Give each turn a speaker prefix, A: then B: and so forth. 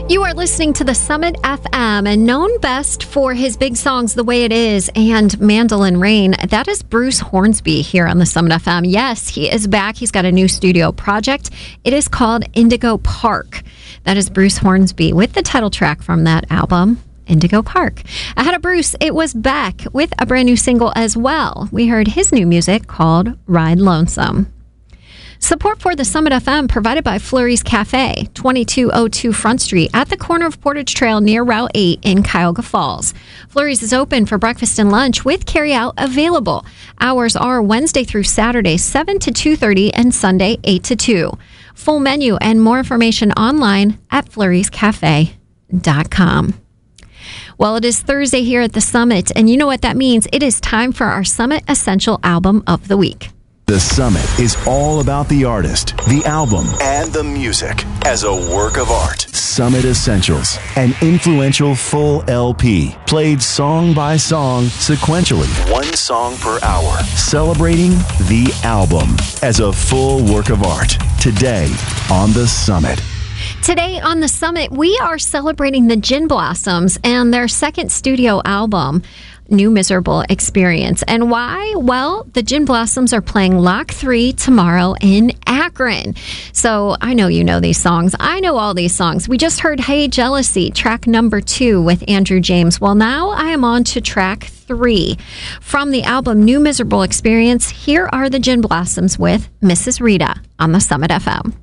A: You are listening to the Summit FM, and known best for his big songs The Way It Is and Mandolin Rain. That is Bruce Hornsby here on the Summit FM. Yes, he is back. He's got a new studio project. It is called Indigo Park. That is Bruce Hornsby with the title track from that album, Indigo Park. Ahead of Bruce, it was Beck with a brand new single as well. We heard his new music called Ride Lonesome. Support for the Summit FM provided by Fleury's Cafe, 2202 Front Street at the corner of Portage Trail near Route 8 in Cuyahoga Falls. Fleury's is open for breakfast and lunch with carryout available. Hours are Wednesday through Saturday, 7 to 2:30 and Sunday, 8 to 2. Full menu and more information online at fleuriscafe.com. Well, it is Thursday here at the Summit, and you know what that means. It is time for our Summit Essential Album of the Week.
B: The Summit is all about the artist, the album, and the music as a work of art. Summit Essentials, an influential full LP, played song by song sequentially, one song per hour, celebrating the album as a full work of art. Today on The Summit.
A: Today on The Summit, we are celebrating the Gin Blossoms and their second studio album, New Miserable Experience. And why? Well, the Gin Blossoms are playing Lock 3 tomorrow in Akron. So I know you know these songs. I know all these songs. We just heard Hey Jealousy, track number 2 with Andrew James. Well, now I am on to track 3. From the album New Miserable Experience, here are the Gin Blossoms with Mrs. Rita on the Summit FM.